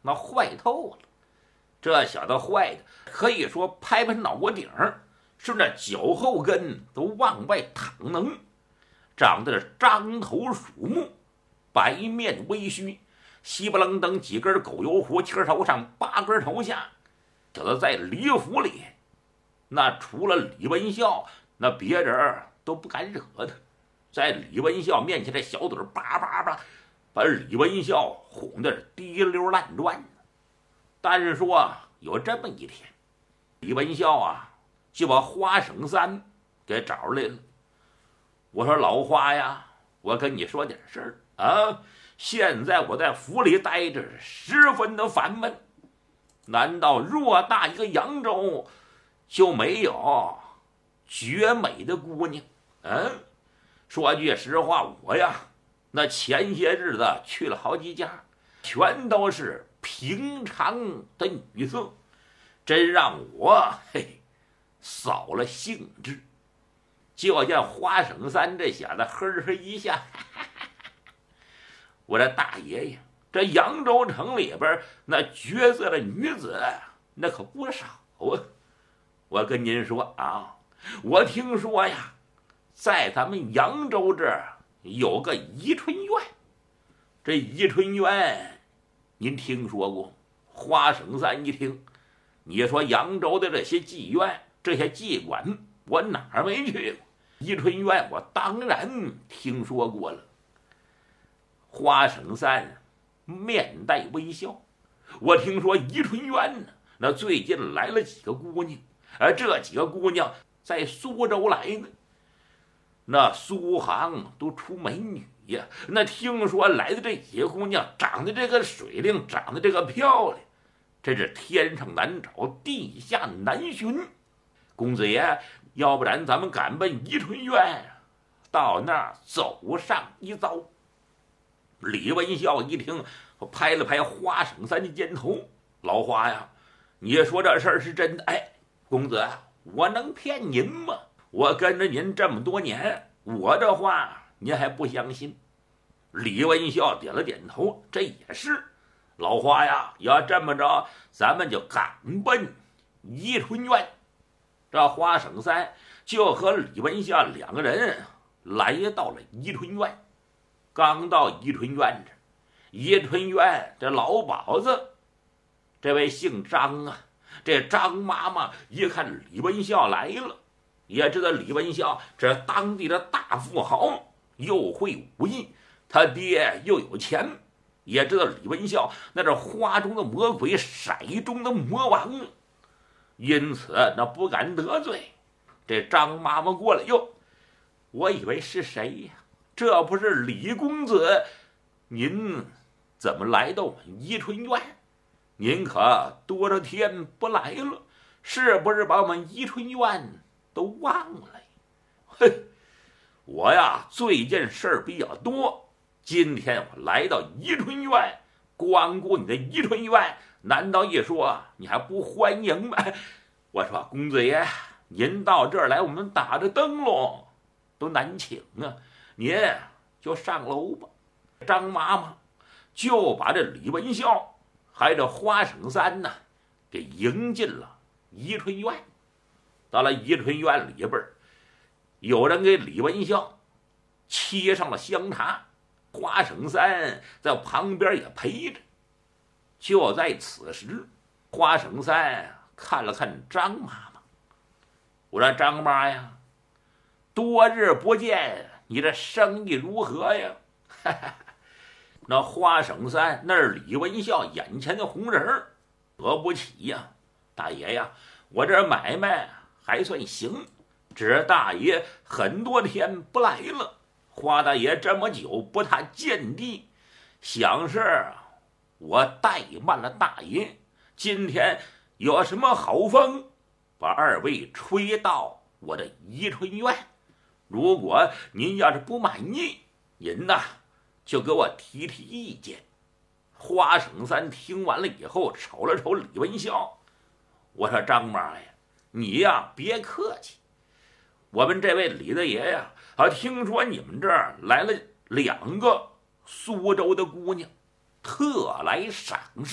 那坏透了。这小子坏的可以说拍拍脑瓜顶儿，是那脚后跟都往外淌能，长得张头鼠目，白面微须，稀不楞登几根狗油胡，7根头上8根头下。小子在李府里，那除了李文孝，那别人都不敢惹他。在李文孝面前，这小嘴叭叭叭，把李文孝哄得是滴溜乱转。但是说有这么一天，李文孝啊就把花省三给找来了。我说老花呀，我跟你说点事儿啊，现在我在府里待着十分的烦闷，难道偌大一个扬州就没有绝美的姑娘？说句实话，我呀那前些日子去了好几家，全都是平常的女色，真让我扫了兴致。就见花省三这小子呵呵一下，我这大爷爷，这扬州城里边那绝色的女子那可不少啊！我跟您说啊，我听说呀，在咱们扬州这儿有个宜春院。这宜春院您听说过？花省三一听，你说扬州的这些妓院，这些妓馆，我哪儿没去过？宜春院我当然听说过了。花省三面带微笑，我听说宜春院呢，那最近来了几个姑娘，而这几个姑娘在苏州来的，那苏杭都出美女呀。那听说来的这几个姑娘长得这个水灵，长得这个漂亮，这是天上难找，地下难寻。公子爷，要不然咱们赶奔宜春院，到那儿走上一遭。李文孝一听，拍了拍花省三的肩头，老花呀，你说这事儿是真的？公子，我能骗您吗？我跟着您这么多年，我这话您还不相信？李文孝点了点头，这也是。老花呀，要这么着，咱们就赶奔宜春院。这花省三就和李文孝两个人来到了宜春院。刚到宜春院这，宜春院这老鸨子，这位姓张啊，这张妈妈一看李文孝来了，也知道李文孝这当地的大富豪，又会武艺，他爹又有钱，也知道李文孝那是花中的魔鬼，骰中的魔王，因此那不敢得罪。这张妈妈过来，哟，我以为是谁呀？这不是李公子？您怎么来到我们宜春院？您可多少天不来了？是不是把我们宜春院都忘了？我呀最近事儿比较多，今天我来到宜春院，光顾你的宜春院，难道一说你还不欢迎吗？我说公子爷，您到这儿来，我们打着灯笼都难请啊，您就上楼吧。张妈妈就把这李文孝还这花省三呢给迎进了宜春院。到了宜春院里边，有人给李文孝沏上了香茶，花省三在旁边也陪着。就在此时，花省三看了看张妈妈，我说张妈呀，多日不见，你这生意如何呀？那花省三那是李文孝眼前的红人，得不起呀，大爷呀，我这买卖还算行，只是大爷很多天不来了，花大爷这么久不太见地，想是我怠慢了大爷，今天有什么好风，把二位吹到我的宜春院。如果您要是不满意，您呐就给我提提意见。花省三听完了以后，瞅了瞅李文孝，我说张妈呀，你呀别客气，我们这位李大爷呀，听说你们这儿来了2个苏州的姑娘，特来赏识。